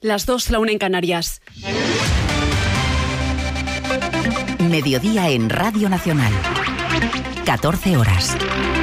Las 2, la 1 en Canarias. Mediodía en Radio Nacional. 14 horas.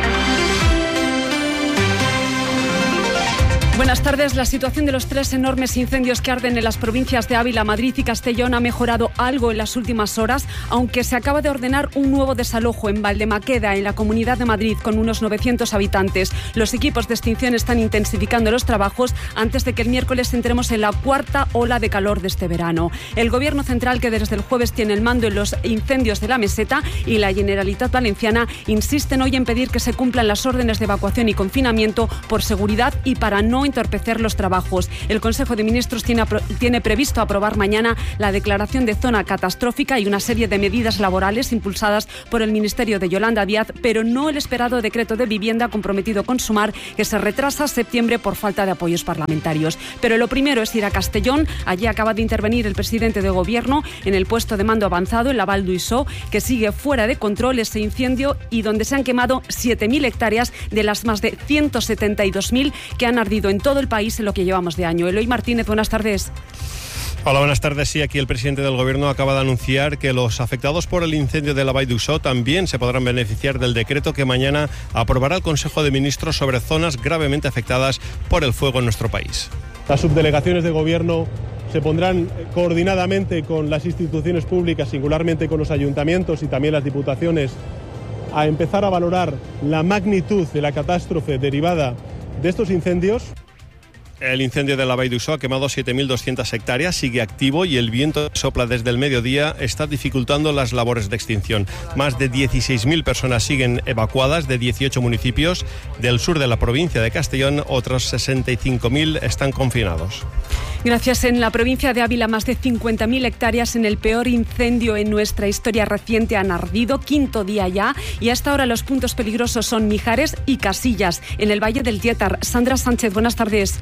Buenas tardes. La situación de los 3 enormes incendios que arden en las provincias de Ávila, Madrid y Castellón ha mejorado algo en las últimas horas, aunque se acaba de ordenar un nuevo desalojo en Valdemaqueda, en la Comunidad de Madrid, con unos 900 habitantes. Los equipos de extinción están intensificando los trabajos antes de que el miércoles entremos en la cuarta ola de calor de este verano. El Gobierno central, que desde el jueves tiene el mando en los incendios de la Meseta, y la Generalitat Valenciana insisten hoy en pedir que se cumplan las órdenes de evacuación y confinamiento por seguridad y para no entorpecer los trabajos. El Consejo de Ministros tiene previsto aprobar mañana la declaración de zona catastrófica y una serie de medidas laborales impulsadas por el Ministerio de Yolanda Díaz, pero no el esperado decreto de vivienda comprometido con Sumar, que se retrasa a septiembre por falta de apoyos parlamentarios. Pero lo primero es ir a Castellón. Allí acaba de intervenir el presidente de Gobierno en el puesto de mando avanzado, en la Val d'Uixó, que sigue fuera de control ese incendio y donde se han quemado 7.000 hectáreas de las más de 172.000 que han ardido en todo el país en lo que llevamos de año. Eloy Martínez, buenas tardes. Hola, buenas tardes. Sí, aquí el presidente del Gobierno acaba de anunciar que los afectados por el incendio de la Vall d'Uixó también se podrán beneficiar del decreto que mañana aprobará el Consejo de Ministros sobre zonas gravemente afectadas por el fuego en nuestro país. Las subdelegaciones de Gobierno se pondrán coordinadamente con las instituciones públicas, singularmente con los ayuntamientos y también las diputaciones, a empezar a valorar la magnitud de la catástrofe derivada de estos incendios. El incendio de la Vall d'Uixó ha quemado 7.200 hectáreas, sigue activo y el viento que sopla desde el mediodía está dificultando las labores de extinción. Más de 16.000 personas siguen evacuadas de 18 municipios del sur de la provincia de Castellón. Otros 65.000 están confinados. Gracias. En la provincia de Ávila, más de 50.000 hectáreas en el peor incendio en nuestra historia reciente han ardido, quinto día ya, y hasta ahora los puntos peligrosos son Mijares y Casillas, en el Valle del Tietar. Sandra Sánchez, buenas tardes.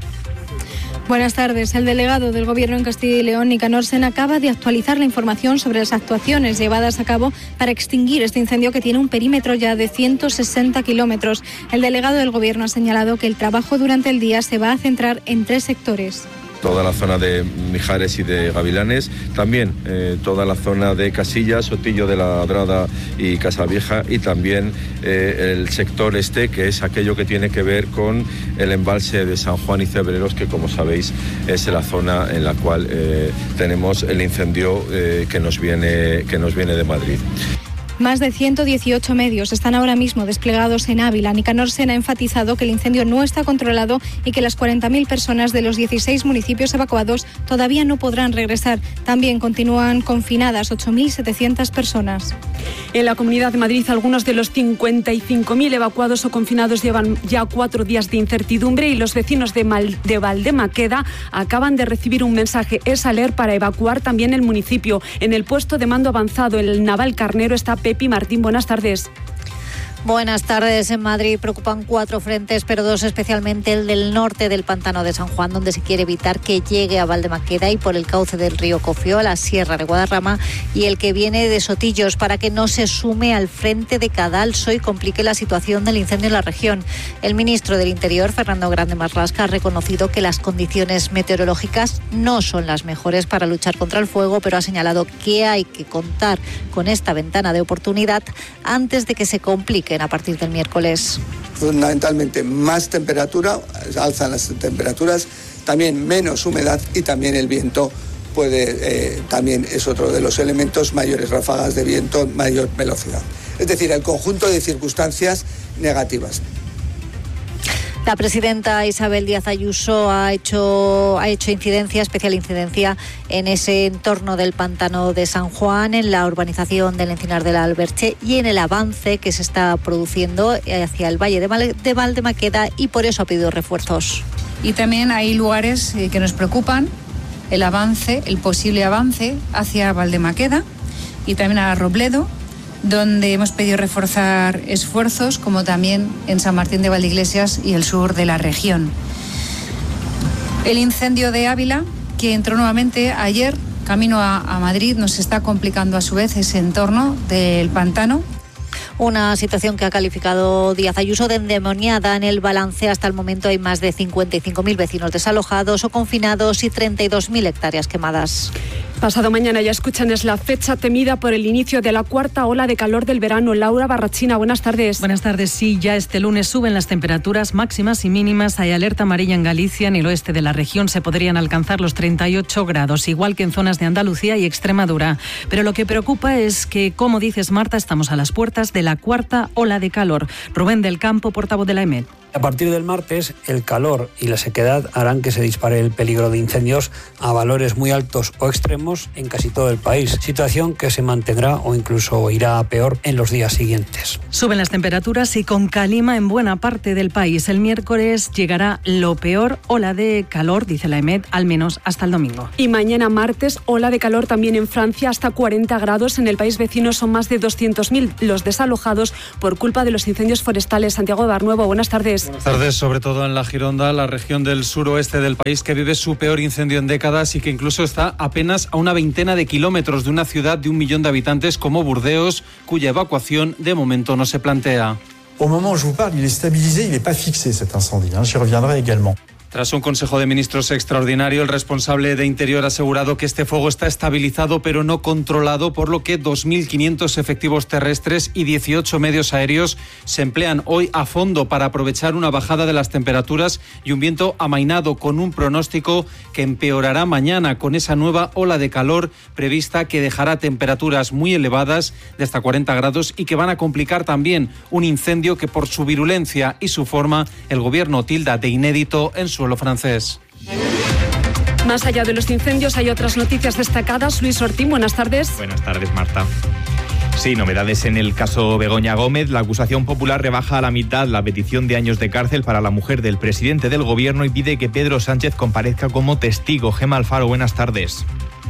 Buenas tardes. El delegado del Gobierno en Castilla y León, Nicanor Sena, acaba de actualizar la información sobre las actuaciones llevadas a cabo para extinguir este incendio que tiene un perímetro ya de 160 kilómetros. El delegado del Gobierno ha señalado que el trabajo durante el día se va a centrar en 3 sectores. Toda la zona de Mijares y de Gavilanes, también toda la zona de Casillas, Sotillo de la Ladrada y Casavieja, y también el sector este, que es aquello que tiene que ver con el embalse de San Juan y Cebreros, que como sabéis es la zona en la cual tenemos el incendio que nos viene de Madrid. Más de 118 medios están ahora mismo desplegados en Ávila. Nicanor Sena ha enfatizado que el incendio no está controlado y que las 40.000 personas de los 16 municipios evacuados todavía no podrán regresar. También continúan confinadas 8.700 personas. En la Comunidad de Madrid, algunos de los 55.000 evacuados o confinados llevan ya 4 días de incertidumbre y los vecinos de Valdemaqueda acaban de recibir un mensaje. Es aler para evacuar también el municipio. En el puesto de mando avanzado, en el Naval Carnero, está Pepi Martín. Buenas tardes. Buenas tardes. En Madrid preocupan 4 frentes, pero 2 especialmente, el del norte del pantano de San Juan, donde se quiere evitar que llegue a Valdemaqueda, y por el cauce del río Cofio a la Sierra de Guadarrama, y el que viene de Sotillos, para que no se sume al frente de Cadalso y complique la situación del incendio en la región. El ministro del Interior, Fernando Grande Marlaska, ha reconocido que las condiciones meteorológicas no son las mejores para luchar contra el fuego, pero ha señalado que hay que contar con esta ventana de oportunidad antes de que se complique a partir del miércoles. Fundamentalmente más temperatura, alzan las temperaturas, también menos humedad y también el viento también es otro de los elementos, mayores ráfagas de viento, mayor velocidad. Es decir, el conjunto de circunstancias negativas. La presidenta Isabel Díaz Ayuso ha hecho especial incidencia en ese entorno del pantano de San Juan, en la urbanización del Encinar de la Alberche y en el avance que se está produciendo hacia el Valle de Valdemaqueda, y por eso ha pedido refuerzos. Y también hay lugares que nos preocupan, el posible avance hacia Valdemaqueda y también a Robledo, donde hemos pedido reforzar esfuerzos, como también en San Martín de Valdeiglesias y el sur de la región. El incendio de Ávila, que entró nuevamente ayer camino a Madrid, nos está complicando a su vez ese entorno del pantano. Una situación que ha calificado Díaz Ayuso de endemoniada. En el balance hasta el momento hay más de 55.000 vecinos desalojados o confinados y 32.000 hectáreas quemadas. Pasado mañana, ya escuchan, es la fecha temida por el inicio de la cuarta ola de calor del verano. Laura Barrachina, buenas tardes. Buenas tardes. Sí, ya este lunes suben las temperaturas máximas y mínimas. Hay alerta amarilla en Galicia. En el oeste de la región se podrían alcanzar los 38 grados, igual que en zonas de Andalucía y Extremadura. Pero lo que preocupa es que, como dices, Marta, estamos a las puertas de la cuarta ola de calor. Rubén del Campo, portavoz de la EMET. A partir del martes, el calor y la sequedad harán que se dispare el peligro de incendios a valores muy altos o extremos en casi todo el país, situación que se mantendrá o incluso irá a peor en los días siguientes. Suben las temperaturas y con calima en buena parte del país. El miércoles llegará lo peor, ola de calor, dice la EMET, al menos hasta el domingo. Y mañana martes, ola de calor también en Francia, hasta 40 grados. En el país vecino son más de 200.000 los desalojados por culpa de los incendios forestales. Santiago Barnuevo, buenas tardes. Buenas tardes, sobre todo en la Gironda, la región del suroeste del país que vive su peor incendio en décadas y que incluso está apenas a una veintena de kilómetros de una ciudad de 1 millón de habitantes como Burdeos, cuya evacuación de momento no se plantea. Au moment où je vous parle, il est stabilisé, il n'est pas fixé cet incendie. J'y reviendrai également. Tras un Consejo de Ministros extraordinario, el responsable de Interior ha asegurado que este fuego está estabilizado pero no controlado, por lo que 2.500 efectivos terrestres y 18 medios aéreos se emplean hoy a fondo para aprovechar una bajada de las temperaturas y un viento amainado, con un pronóstico que empeorará mañana con esa nueva ola de calor prevista que dejará temperaturas muy elevadas de hasta 40 grados y que van a complicar también un incendio que, por su virulencia y su forma, el gobierno tilda de inédito en suelo francés. Más allá de los incendios hay otras noticias destacadas. Luis Ortín, buenas tardes. Buenas tardes, Marta. Sí, novedades en el caso Begoña Gómez. La acusación popular rebaja a la mitad la petición de años de cárcel para la mujer del presidente del gobierno y pide que Pedro Sánchez comparezca como testigo. Gemma Alfaro, buenas tardes.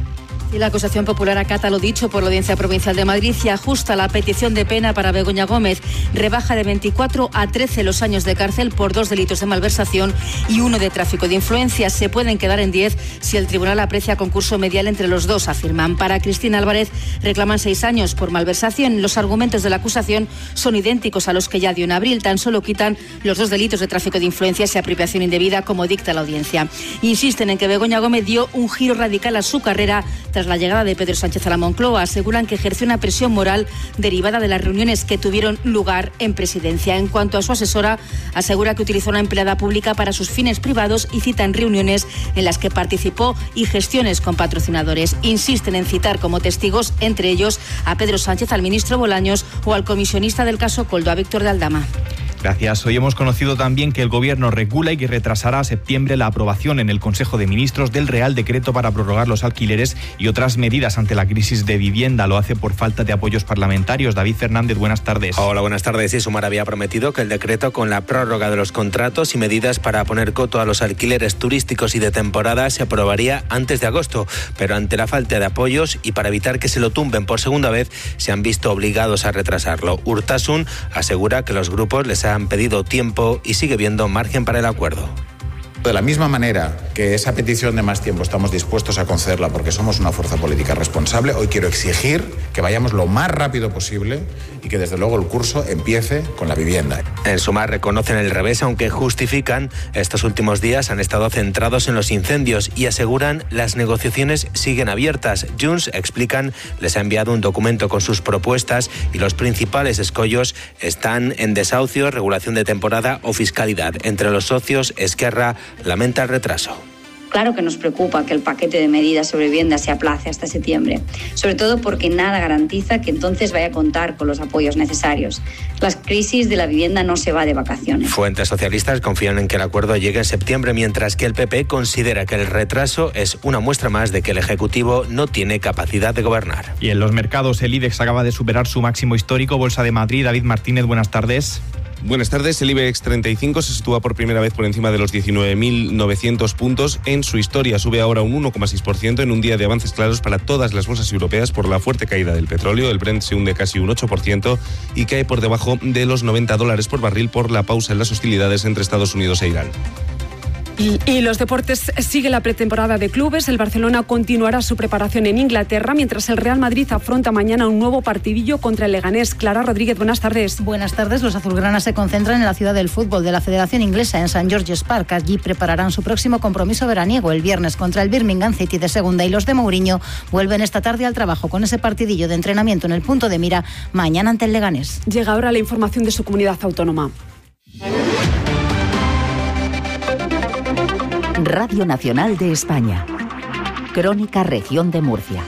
Y la acusación popular acata lo dicho por la Audiencia Provincial de Madrid y ajusta la petición de pena para Begoña Gómez. Rebaja de 24 a 13 los años de cárcel por 2 delitos de malversación y 1 de tráfico de influencias. Se pueden quedar en 10 si el tribunal aprecia concurso medial entre los dos, afirman. Para Cristina Álvarez reclaman 6 años por malversación. Los argumentos de la acusación son idénticos a los que ya dio en abril. Tan solo quitan los 2 delitos de tráfico de influencias y apropiación indebida, como dicta la audiencia. Insisten en que Begoña Gómez dio un giro radical a su carrera tras la llegada de Pedro Sánchez a la Moncloa. Aseguran que ejerció una presión moral derivada de las reuniones que tuvieron lugar en presidencia. En cuanto a su asesora, asegura que utilizó una empleada pública para sus fines privados y citan reuniones en las que participó y gestiones con patrocinadores. Insisten en citar como testigos, entre ellos, a Pedro Sánchez, al ministro Bolaños o al comisionista del caso Koldo, a Víctor de Aldama. Gracias. Hoy hemos conocido también que el Gobierno regula y que retrasará a septiembre la aprobación en el Consejo de Ministros del Real Decreto para prorrogar los alquileres y otras medidas ante la crisis de vivienda. Lo hace por falta de apoyos parlamentarios. David Fernández, buenas tardes. Hola, buenas tardes. Sí, Sumar había prometido que el decreto, con la prórroga de los contratos y medidas para poner coto a los alquileres turísticos y de temporada, se aprobaría antes de agosto. Pero ante la falta de apoyos y para evitar que se lo tumben por segunda vez, se han visto obligados a retrasarlo. Urtasun asegura que los grupos les han pedido tiempo y sigue viendo margen para el acuerdo. De la misma manera que esa petición de más tiempo estamos dispuestos a concederla porque somos una fuerza política responsable, hoy quiero exigir que vayamos lo más rápido posible y que desde luego el curso empiece con la vivienda. En Sumar reconocen el revés, aunque justifican estos últimos días han estado centrados en los incendios y aseguran las negociaciones siguen abiertas. Junts, explican, les ha enviado un documento con sus propuestas y los principales escollos están en desahucio, regulación de temporada o fiscalidad. Entre los socios, Esquerra lamenta el retraso. Claro que nos preocupa que el paquete de medidas sobre vivienda se aplace hasta septiembre, sobre todo porque nada garantiza que entonces vaya a contar con los apoyos necesarios. La crisis de la vivienda no se va de vacaciones. Fuentes socialistas confían en que el acuerdo llegue en septiembre, mientras que el PP considera que el retraso es una muestra más de que el Ejecutivo no tiene capacidad de gobernar. Y en los mercados, el IBEX acaba de superar su máximo histórico. Bolsa de Madrid, David Martínez, buenas tardes. Buenas tardes. El IBEX 35 se sitúa por primera vez por encima de los 19.900 puntos en su historia. Sube ahora un 1,6% en un día de avances claros para todas las bolsas europeas por la fuerte caída del petróleo. El Brent se hunde casi un 8% y cae por debajo de los $90 por barril por la pausa en las hostilidades entre Estados Unidos e Irán. Y los deportes, sigue la pretemporada de clubes. El Barcelona continuará su preparación en Inglaterra, mientras el Real Madrid afronta mañana un nuevo partidillo contra el Leganés. Clara Rodríguez, buenas tardes. Buenas tardes. Los azulgranas se concentran en la ciudad del fútbol de la Federación Inglesa, en St. George's Park. Allí prepararán su próximo compromiso veraniego el viernes contra el Birmingham City de segunda, y los de Mourinho vuelven esta tarde al trabajo con ese partidillo de entrenamiento en el punto de mira mañana ante el Leganés. Llega ahora la información de su comunidad autónoma. Radio Nacional de España. Crónica Región de Murcia.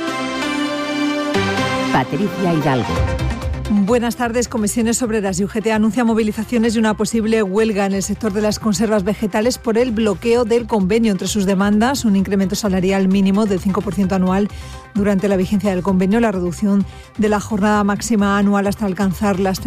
Patricia Hidalgo. Buenas tardes. Comisiones Obreras y UGT anuncia movilizaciones y una posible huelga en el sector de las conservas vegetales por el bloqueo del convenio. Entre sus demandas, un incremento salarial mínimo del 5% anual durante la vigencia del convenio, la reducción de la jornada máxima anual hasta alcanzar las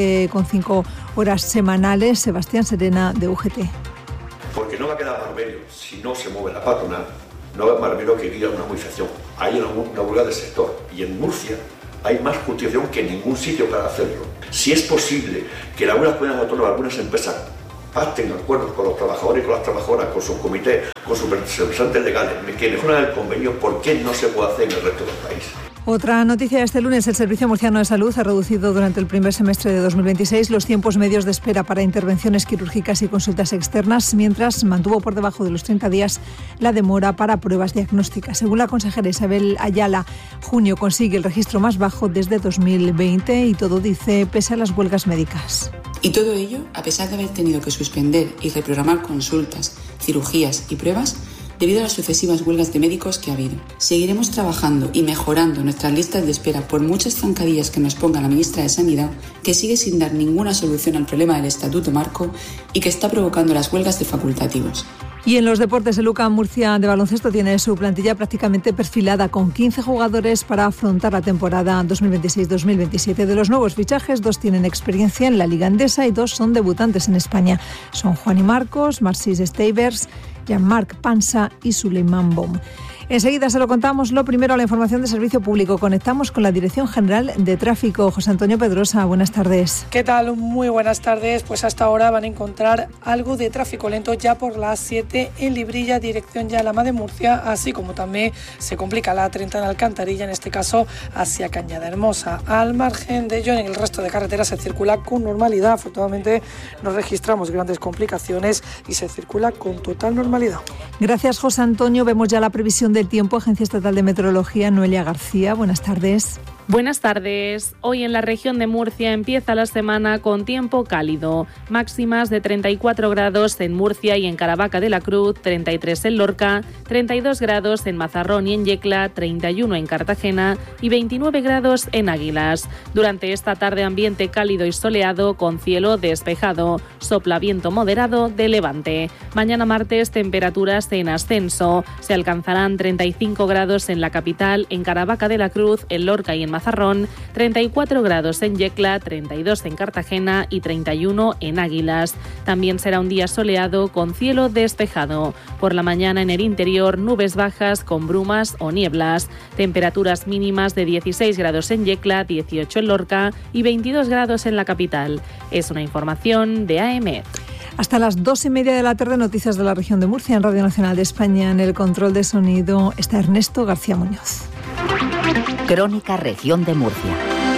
37,5 horas semanales. Sebastián Serena, de UGT. Porque no va a quedar más remedio, si no se mueve la patronal, no va a más remedio que ir a una movilización. Hay una huelga del sector, y en Murcia hay más justificación que en ningún sitio para hacerlo. Si es posible que en algunas comunidades autónomas, algunas empresas pacten acuerdos con los trabajadores y con las trabajadoras, con sus comités, con sus representantes legales, que mejoran el convenio, ¿por qué no se puede hacer en el resto del país? Otra noticia de este lunes: el Servicio Murciano de Salud ha reducido durante el primer semestre de 2026 los tiempos medios de espera para intervenciones quirúrgicas y consultas externas, mientras mantuvo por debajo de los 30 días la demora para pruebas diagnósticas. Según la consejera Isabel Ayala, junio consigue el registro más bajo desde 2020, y todo, dice, pese a las huelgas médicas. Y todo ello a pesar de haber tenido que suspender y reprogramar consultas, cirugías y pruebas debido a las sucesivas huelgas de médicos que ha habido. Seguiremos trabajando y mejorando nuestras listas de espera, por muchas zancadillas que nos ponga la ministra de Sanidad, que sigue sin dar ninguna solución al problema del Estatuto Marco y que está provocando las huelgas de facultativos. Y en los deportes, el UCAM Murcia de baloncesto tiene su plantilla prácticamente perfilada, con 15 jugadores para afrontar la temporada 2026-2027. De los nuevos fichajes, 2 tienen experiencia en la Liga Endesa y 2 son debutantes en España. Son Juan y Marcos, Marcis Stavers, Jean-Marc Pansa y Suleiman Bom. Enseguida se lo contamos. Lo primero, la información de servicio público. Conectamos con la Dirección General de Tráfico. José Antonio Pedrosa, buenas tardes. ¿Qué tal? Muy buenas tardes. Pues hasta ahora van a encontrar algo de tráfico lento ya por la A7 en Librilla, dirección Yalama de Murcia, así como también se complica la A30 en Alcantarilla, en este caso hacia Cañada Hermosa. Al margen de ello, en el resto de carreteras se circula con normalidad. Afortunadamente no registramos grandes complicaciones y se circula con total normalidad. Gracias, José Antonio. Vemos ya la previsión del tiempo. Agencia Estatal de Meteorología, Noelia García, buenas tardes. Buenas tardes. Hoy en la región de Murcia empieza la semana con tiempo cálido. Máximas de 34 grados en Murcia y en Caravaca de la Cruz, 33 en Lorca, 32 grados en Mazarrón y en Yecla, 31 en Cartagena y 29 grados en Águilas. Durante esta tarde, ambiente cálido y soleado con cielo despejado. Sopla viento moderado de levante. Mañana martes, temperaturas en ascenso. Se alcanzarán 35 grados en la capital, en Caravaca de la Cruz, en Lorca y en Mazarrón, 34 grados en Yecla, 32 en Cartagena y 31 en Águilas. También será un día soleado con cielo despejado. Por la mañana en el interior, nubes bajas con brumas o nieblas. Temperaturas mínimas de 16 grados en Yecla, 18 en Lorca y 22 grados en la capital. Es una información de AEMET. Hasta las 2:30 de la tarde, noticias de la región de Murcia en Radio Nacional de España. En el control de sonido está Ernesto García Muñoz. Crónica Región de Murcia.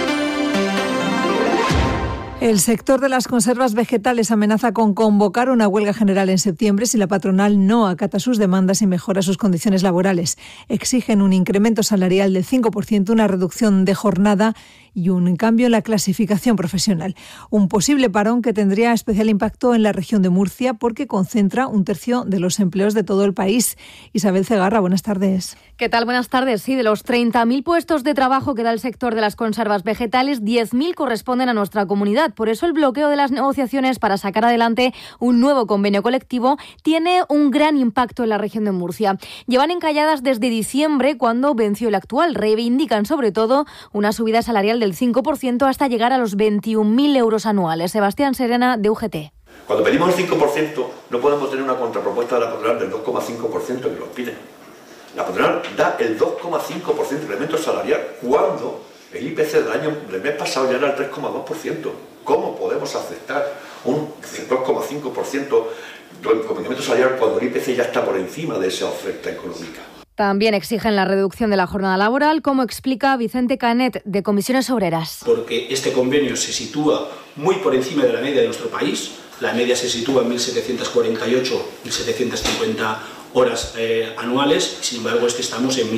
El sector de las conservas vegetales amenaza con convocar una huelga general en septiembre si la patronal no acata sus demandas y mejora sus condiciones laborales. Exigen un incremento salarial del 5%, una reducción de jornada y un cambio en la clasificación profesional. Un posible parón que tendría especial impacto en la región de Murcia porque concentra 1/3 de los empleos de todo el país. Isabel Cegarra, buenas tardes. ¿Qué tal? Buenas tardes. Sí, de los 30.000 puestos de trabajo que da el sector de las conservas vegetales, 10.000 corresponden a nuestra comunidad. Por eso el bloqueo de las negociaciones para sacar adelante un nuevo convenio colectivo tiene un gran impacto en la región de Murcia. Llevan encalladas desde diciembre, cuando venció el actual. Reivindican sobre todo una subida salarial del 5% hasta llegar a los 21.000 euros anuales. Sebastián Serena, de UGT. Cuando pedimos el 5%, no podemos tener una contrapropuesta de la patronal del 2,5% que nos piden. La patronal da el 2,5% de incremento salarial, cuando el IPC del mes pasado ya era el 3,2%. ¿Cómo podemos aceptar un 2,5% del complemento salarial cuando el IPC ya está por encima de esa oferta económica. También exigen la reducción de la jornada laboral, como explica Vicente Canet, de Comisiones Obreras. Porque este convenio se sitúa muy por encima de la media de nuestro país. La media se sitúa en 1.748, 1.750 horas anuales. Sin embargo, estamos en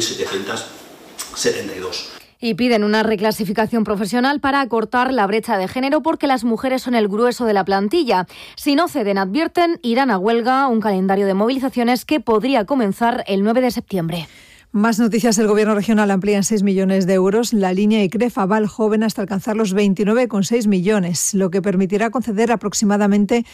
1.772. Y piden una reclasificación profesional para acortar la brecha de género porque las mujeres son el grueso de la plantilla. Si no ceden, advierten, irán a huelga, un calendario de movilizaciones que podría comenzar el 9 de septiembre. Más noticias. El Gobierno regional amplía en 6 millones de euros la línea ICREF Aval Joven hasta alcanzar los 29,6 millones, lo que permitirá conceder aproximadamente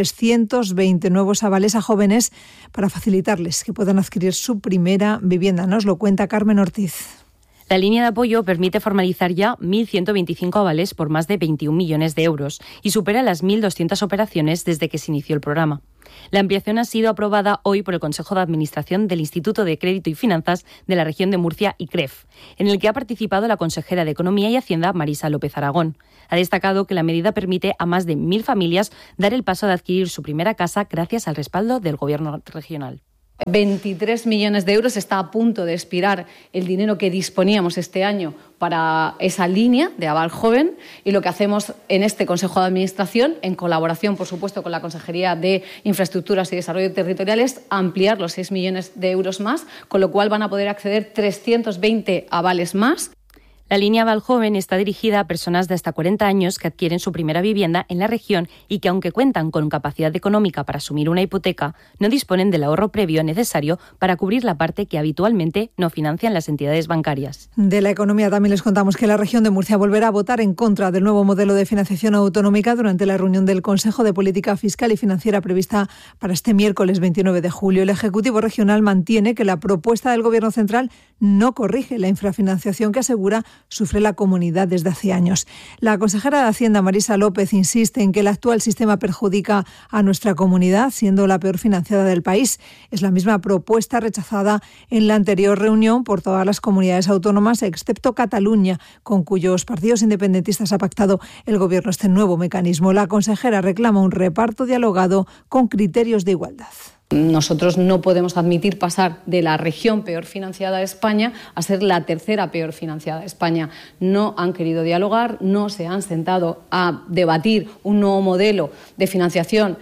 320 nuevos avales a jóvenes para facilitarles que puedan adquirir su primera vivienda. Nos lo cuenta Carmen Ortiz. La línea de apoyo permite formalizar ya 1.125 avales por más de 21 millones de euros y supera las 1.200 operaciones desde que se inició el programa. La ampliación ha sido aprobada hoy por el Consejo de Administración del Instituto de Crédito y Finanzas de la región de Murcia, ICREF, en el que ha participado la consejera de Economía y Hacienda, Marisa López Aragón. Ha destacado que la medida permite a más de 1.000 familias dar el paso de adquirir su primera casa gracias al respaldo del Gobierno regional. 23 millones de euros, está a punto de expirar el dinero que disponíamos este año para esa línea de aval joven, y lo que hacemos en este Consejo de Administración, en colaboración, por supuesto, con la Consejería de Infraestructuras y Desarrollo Territorial, es ampliar los 6 millones de euros más, con lo cual van a poder acceder 320 avales más. La línea Aval Joven está dirigida a personas de hasta 40 años que adquieren su primera vivienda en la región y que, aunque cuentan con capacidad económica para asumir una hipoteca, no disponen del ahorro previo necesario para cubrir la parte que habitualmente no financian las entidades bancarias. De la economía también les contamos que la región de Murcia volverá a votar en contra del nuevo modelo de financiación autonómica durante la reunión del Consejo de Política Fiscal y Financiera prevista para este miércoles 29 de julio. El Ejecutivo Regional mantiene que la propuesta del Gobierno Central no corrige la infrafinanciación que asegura sufre la comunidad desde hace años. La consejera de Hacienda, Marisa López, insiste en que el actual sistema perjudica a nuestra comunidad, siendo la peor financiada del país. Es la misma propuesta rechazada en la anterior reunión por todas las comunidades autónomas, excepto Cataluña, con cuyos partidos independentistas ha pactado el Gobierno este nuevo mecanismo. La consejera reclama un reparto dialogado con criterios de igualdad. Nosotros no podemos admitir pasar de la región peor financiada de España a ser la tercera peor financiada de España. No han querido dialogar, no se han sentado a debatir un nuevo modelo de financiación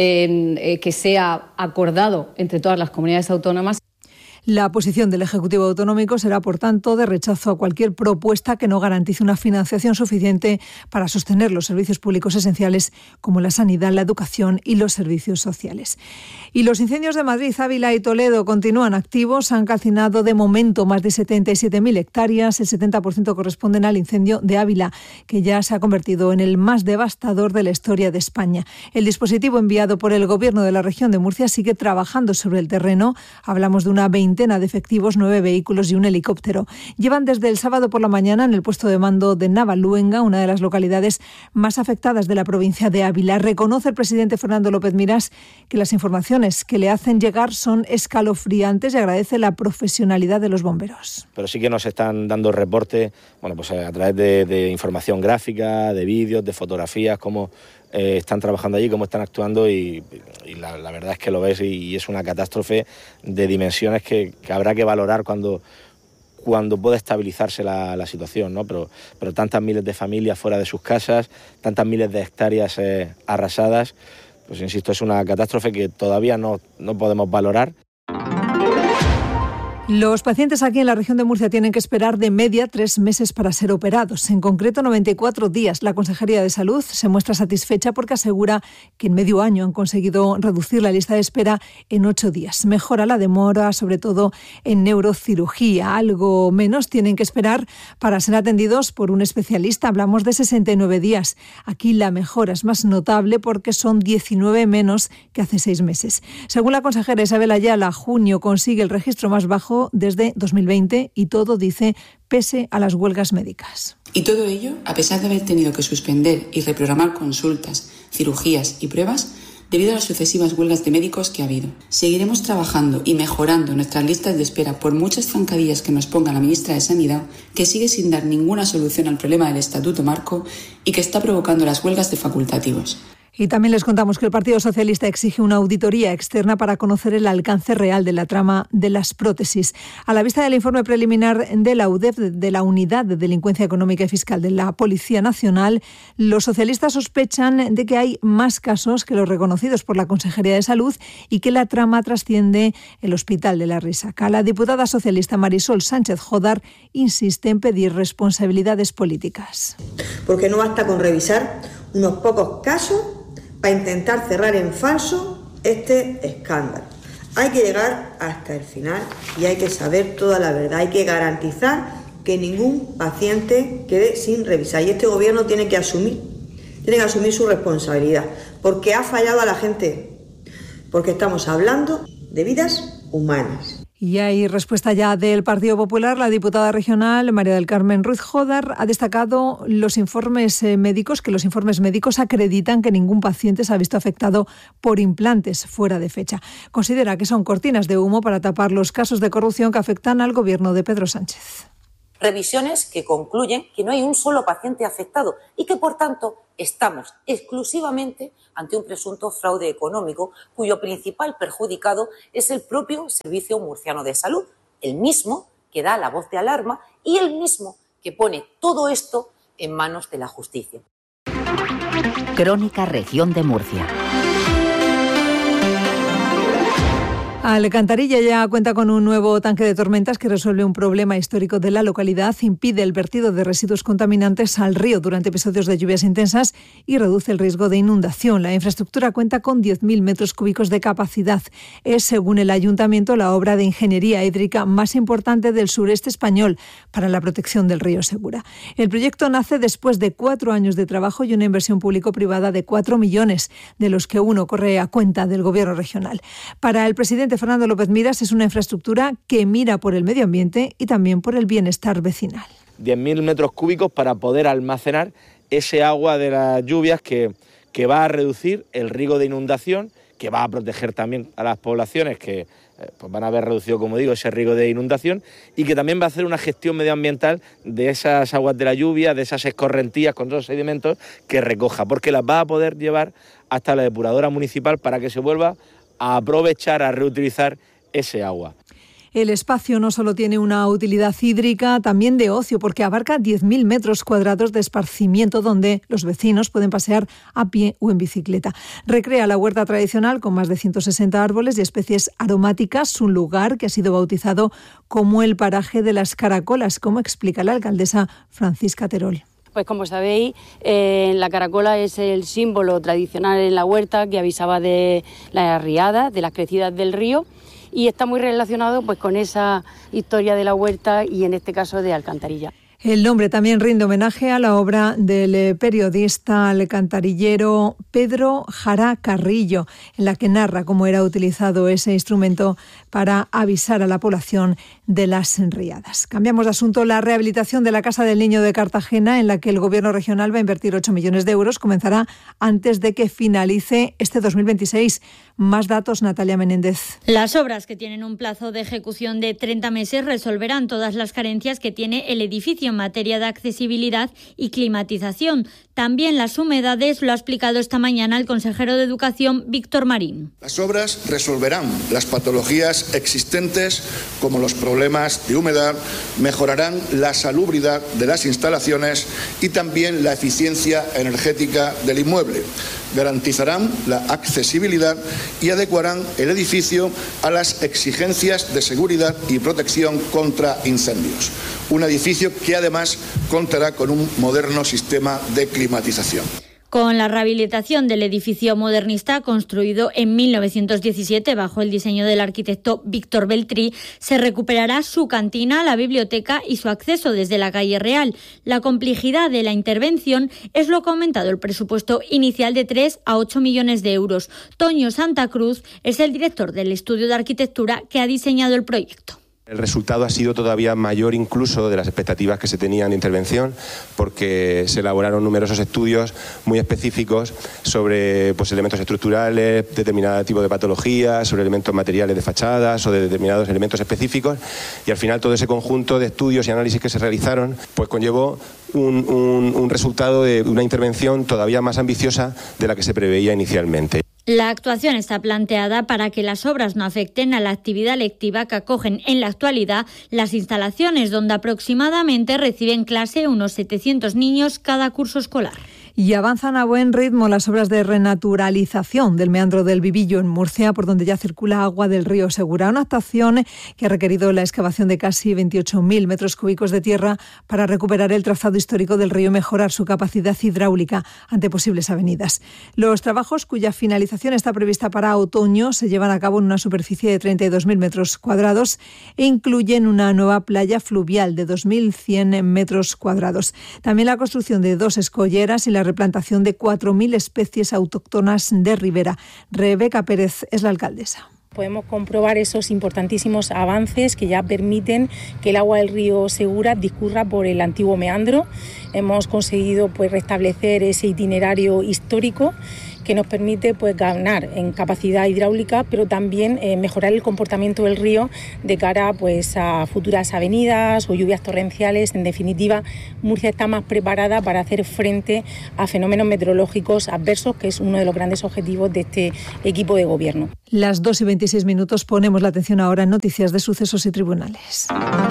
que sea acordado entre todas las comunidades autónomas. La posición del Ejecutivo Autonómico será, por tanto, de rechazo a cualquier propuesta que no garantice una financiación suficiente para sostener los servicios públicos esenciales como la sanidad, la educación y los servicios sociales. Y los incendios de Madrid, Ávila y Toledo continúan activos. Han calcinado de momento más de 77.000 hectáreas. El 70% corresponden al incendio de Ávila, que ya se ha convertido en el más devastador de la historia de España. El dispositivo enviado por el Gobierno de la región de Murcia sigue trabajando sobre el terreno. Hablamos de una veintena de efectivos, 9 vehículos y un helicóptero. Llevan desde el sábado por la mañana en el puesto de mando de Navaluenga, una de las localidades más afectadas de la provincia de Ávila. Reconoce el presidente Fernando López Miras que las informaciones que le hacen llegar son escalofriantes y agradece la profesionalidad de los bomberos. Pero sí que nos están dando reporte, pues a través de información gráfica, de vídeos, de fotografías, cómo están trabajando allí, cómo están actuando y la verdad es que lo ves y es una catástrofe de dimensiones que habrá que valorar cuando pueda estabilizarse la situación, ¿no? Pero tantas miles de familias fuera de sus casas, tantas miles de hectáreas arrasadas, pues insisto, es una catástrofe que todavía no podemos valorar. Los pacientes aquí en la región de Murcia tienen que esperar de media 3 meses para ser operados, en concreto 94 días. La Consejería de Salud se muestra satisfecha porque asegura que en medio año han conseguido reducir la lista de espera en 8 días. Mejora la demora, sobre todo en neurocirugía. Algo menos tienen que esperar para ser atendidos por un especialista. Hablamos de 69 días. Aquí la mejora es más notable porque son 19 menos que hace 6 meses. Según la consejera Isabel Ayala, junio consigue el registro más bajo desde 2020 y todo, dice, pese a las huelgas médicas. Y todo ello a pesar de haber tenido que suspender y reprogramar consultas, cirugías y pruebas debido a las sucesivas huelgas de médicos que ha habido. Seguiremos trabajando y mejorando nuestras listas de espera por muchas zancadillas que nos ponga la ministra de Sanidad, que sigue sin dar ninguna solución al problema del Estatuto Marco y que está provocando las huelgas de facultativos. Y también les contamos que el Partido Socialista exige una auditoría externa para conocer el alcance real de la trama de las prótesis. A la vista del informe preliminar de la UDEF, de la Unidad de Delincuencia Económica y Fiscal de la Policía Nacional, los socialistas sospechan de que hay más casos que los reconocidos por la Consejería de Salud y que la trama trasciende el Hospital de la Risaca. La diputada socialista Marisol Sánchez Jodar insiste en pedir responsabilidades políticas. Porque no basta con revisar unos pocos casos para intentar cerrar en falso este escándalo. Hay que llegar hasta el final y hay que saber toda la verdad. Hay que garantizar que ningún paciente quede sin revisar. Y este gobierno tiene que asumir su responsabilidad, porque ha fallado a la gente, porque estamos hablando de vidas humanas. Y hay respuesta ya del Partido Popular. La diputada regional María del Carmen Ruiz Jodar ha destacado los informes médicos, que los informes médicos acreditan que ningún paciente se ha visto afectado por implantes fuera de fecha. Considera que son cortinas de humo para tapar los casos de corrupción que afectan al gobierno de Pedro Sánchez. Revisiones que concluyen que no hay un solo paciente afectado y que, por tanto, estamos exclusivamente ante un presunto fraude económico cuyo principal perjudicado es el propio Servicio Murciano de Salud, el mismo que da la voz de alarma y el mismo que pone todo esto en manos de la justicia. Crónica Región de Murcia. Alcantarilla ya cuenta con un nuevo tanque de tormentas que resuelve un problema histórico de la localidad, impide el vertido de residuos contaminantes al río durante episodios de lluvias intensas y reduce el riesgo de inundación. La infraestructura cuenta con 10.000 metros cúbicos de capacidad. Es, según el ayuntamiento, la obra de ingeniería hídrica más importante del sureste español para la protección del río Segura. El proyecto nace después de 4 años de trabajo y una inversión público-privada de 4 millones, de los que 1 corre a cuenta del Gobierno regional. Para el presidente Fernando López Miras es una infraestructura que mira por el medio ambiente y también por el bienestar vecinal. 10.000 metros cúbicos para poder almacenar ese agua de las lluvias que va a reducir el riesgo de inundación, que va a proteger también a las poblaciones que pues van a haber reducido, como digo, ese riesgo de inundación, y que también va a hacer una gestión medioambiental de esas aguas de la lluvia, de esas escorrentías con todos los sedimentos que recoja, porque las va a poder llevar hasta la depuradora municipal para que se vuelva a aprovechar, a reutilizar ese agua. El espacio no solo tiene una utilidad hídrica, también de ocio, porque abarca 10.000 metros cuadrados de esparcimiento donde los vecinos pueden pasear a pie o en bicicleta. Recrea la huerta tradicional con más de 160 árboles y especies aromáticas, un lugar que ha sido bautizado como el paraje de las caracolas, como explica la alcaldesa Francisca Terol. Pues como sabéis, la caracola es el símbolo tradicional en la huerta que avisaba de las riadas, de las crecidas del río, y está muy relacionado pues con esa historia de la huerta y en este caso de Alcantarilla. El nombre también rinde homenaje a la obra del periodista alcantarillero Pedro Jara Carrillo, en la que narra cómo era utilizado ese instrumento para avisar a la población de las riadas. Cambiamos de asunto. La rehabilitación de la Casa del Niño de Cartagena, en la que el Gobierno regional va a invertir 8 millones de euros, comenzará antes de que finalice este 2026. Más datos, Natalia Menéndez. Las obras, que tienen un plazo de ejecución de 30 meses, resolverán todas las carencias que tiene el edificio en materia de accesibilidad y climatización. También las humedades, lo ha explicado esta mañana el consejero de Educación, Víctor Marín. Las obras resolverán las patologías existentes, como los problemas de humedad, mejorarán la salubridad de las instalaciones y también la eficiencia energética del inmueble. Garantizarán la accesibilidad y adecuarán el edificio a las exigencias de seguridad y protección contra incendios. Un edificio que además contará con un moderno sistema de climatización. Con la rehabilitación del edificio modernista construido en 1917 bajo el diseño del arquitecto Víctor Beltrí, se recuperará su cantina, la biblioteca y su acceso desde la calle Real. La complejidad de la intervención es lo que ha aumentado el presupuesto inicial de 3 a 8 millones de euros. Toño Santa Cruz es el director del estudio de arquitectura que ha diseñado el proyecto. El resultado ha sido todavía mayor incluso de las expectativas que se tenían de intervención, porque se elaboraron numerosos estudios muy específicos sobre elementos estructurales, determinado tipo de patologías, sobre elementos materiales de fachadas o de determinados elementos específicos, y al final todo ese conjunto de estudios y análisis que se realizaron conllevó un resultado de una intervención todavía más ambiciosa de la que se preveía inicialmente. La actuación está planteada para que las obras no afecten a la actividad lectiva que acogen en la actualidad las instalaciones, donde aproximadamente reciben clase unos 700 niños cada curso escolar. Y avanzan a buen ritmo las obras de renaturalización del meandro del Vivillo en Murcia, por donde ya circula agua del río Segura. Una actuación que ha requerido la excavación de casi 28.000 metros cúbicos de tierra para recuperar el trazado histórico del río y mejorar su capacidad hidráulica ante posibles avenidas. Los trabajos, cuya finalización está prevista para otoño, se llevan a cabo en una superficie de 32.000 metros cuadrados e incluyen una nueva playa fluvial de 2.100 metros cuadrados. También la construcción de 2 escolleras y la replantación de 4.000 especies autóctonas de ribera. Rebeca Pérez es la alcaldesa. Podemos comprobar esos importantísimos avances que ya permiten que el agua del río Segura discurra por el antiguo meandro. Hemos conseguido restablecer ese itinerario histórico que nos permite ganar en capacidad hidráulica, pero también mejorar el comportamiento del río de cara a futuras avenidas o lluvias torrenciales. En definitiva, Murcia está más preparada para hacer frente a fenómenos meteorológicos adversos, que es uno de los grandes objetivos de este equipo de gobierno. Las 2:26, ponemos la atención ahora en noticias de sucesos y tribunales.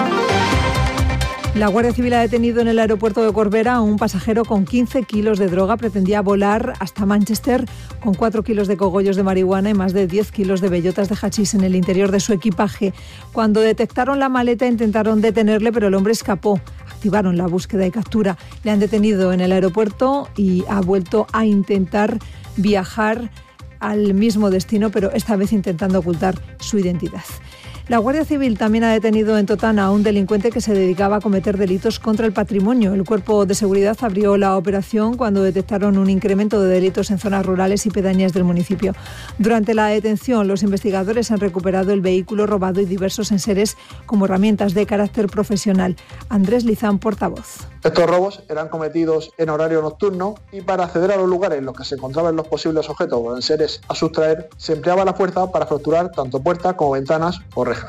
La Guardia Civil ha detenido en el aeropuerto de Corbera a un pasajero con 15 kilos de droga. Pretendía volar hasta Manchester con 4 kilos de cogollos de marihuana y más de 10 kilos de bellotas de hachís en el interior de su equipaje. Cuando detectaron la maleta intentaron detenerle, pero el hombre escapó. Activaron la búsqueda y captura. Le han detenido en el aeropuerto y ha vuelto a intentar viajar al mismo destino, pero esta vez intentando ocultar su identidad. La Guardia Civil también ha detenido en Totana a un delincuente que se dedicaba a cometer delitos contra el patrimonio. El Cuerpo de Seguridad abrió la operación cuando detectaron un incremento de delitos en zonas rurales y pedanías del municipio. Durante la detención, los investigadores han recuperado el vehículo robado y diversos enseres como herramientas de carácter profesional. Andrés Lizán, portavoz. Estos robos eran cometidos en horario nocturno y para acceder a los lugares en los que se encontraban los posibles objetos o enseres a sustraer, se empleaba la fuerza para fracturar tanto puertas como ventanas o rejas.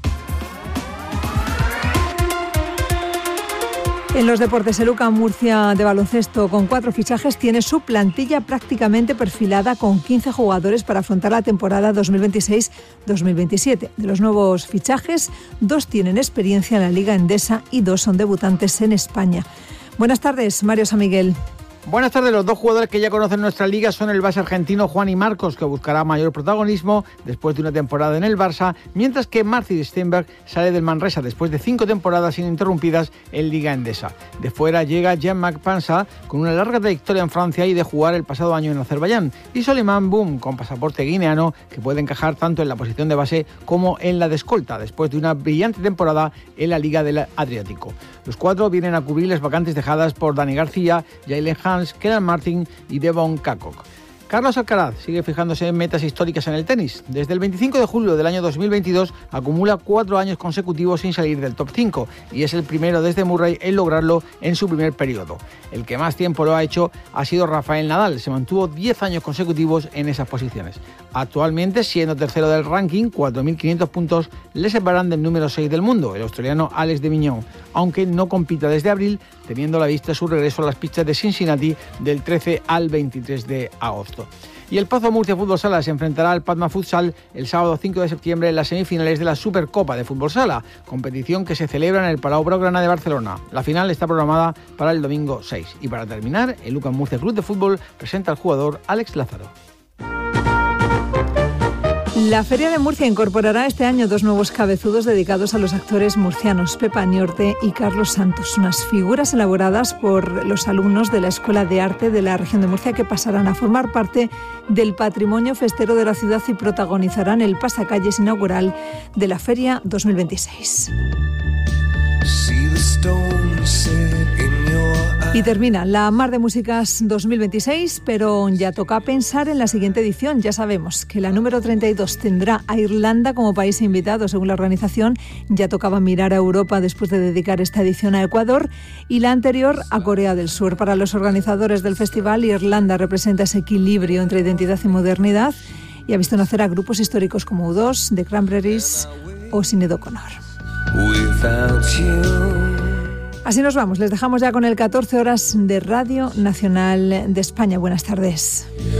En los deportes, el UCAM Murcia de baloncesto, con 4 fichajes, tiene su plantilla prácticamente perfilada con 15 jugadores para afrontar la temporada 2026-2027. De los nuevos fichajes, 2 tienen experiencia en la Liga Endesa y 2 son debutantes en España. Buenas tardes, Mario San Miguel. Buenas tardes. Los 2 jugadores que ya conocen nuestra liga son el base argentino Juan y Marcos, que buscará mayor protagonismo después de una temporada en el Barça, mientras que Martin Steinberg sale del Manresa después de 5 temporadas ininterrumpidas en Liga Endesa. De fuera llega Jean-Marc Pansa, con una larga trayectoria en Francia y de jugar el pasado año en Azerbaiyán, y Soliman Boum, con pasaporte guineano, que puede encajar tanto en la posición de base como en la de escolta, después de una brillante temporada en la Liga del Adriático. Los 4 vienen a cubrir las vacantes dejadas por Dani García, Jalen Hans, Kelan Martin y Devon Kakok. Carlos Alcaraz sigue fijándose en metas históricas en el tenis. Desde el 25 de julio del año 2022 acumula 4 años consecutivos sin salir del top 5 y es el primero desde Murray en lograrlo en su primer periodo. El que más tiempo lo ha hecho ha sido Rafael Nadal. Se mantuvo 10 años consecutivos en esas posiciones. Actualmente, siendo tercero del ranking, 4.500 puntos le separan del número 6 del mundo, el australiano Alex de Minaur, aunque no compita desde abril, teniendo a la vista su regreso a las pistas de Cincinnati del 13 al 23 de agosto. Y el Pozo Murcia Fútbol Sala se enfrentará al Padma Futsal el sábado 5 de septiembre en las semifinales de la Supercopa de Fútbol Sala, competición que se celebra en el Palau Blaugrana de Barcelona. La final está programada para el domingo 6. Y para terminar, el UCAM Murcia Club de Fútbol presenta al jugador Alex Lázaro. La Feria de Murcia incorporará este año 2 nuevos cabezudos dedicados a los actores murcianos, Pepa Niorte y Carlos Santos, unas figuras elaboradas por los alumnos de la Escuela de Arte de la región de Murcia que pasarán a formar parte del patrimonio festero de la ciudad y protagonizarán el pasacalles inaugural de la Feria 2026. Y termina la Mar de Músicas 2026, pero ya toca pensar en la siguiente edición. Ya sabemos que la número 32 tendrá a Irlanda como país invitado, según la organización. Ya tocaba mirar a Europa después de dedicar esta edición a Ecuador y la anterior a Corea del Sur. Para los organizadores del festival, Irlanda representa ese equilibrio entre identidad y modernidad y ha visto nacer a grupos históricos como U2, The Cranberries o Sinéad O'Connor. Así nos vamos, les dejamos ya con el 14 horas de Radio Nacional de España. Buenas tardes.